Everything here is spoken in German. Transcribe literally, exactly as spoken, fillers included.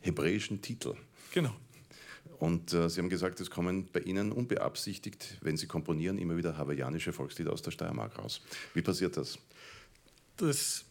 hebräischen Titel. Genau. Und äh, Sie haben gesagt, es kommen bei Ihnen unbeabsichtigt, wenn Sie komponieren, immer wieder hawaiianische Volkslieder aus der Steiermark raus. Wie passiert das? Das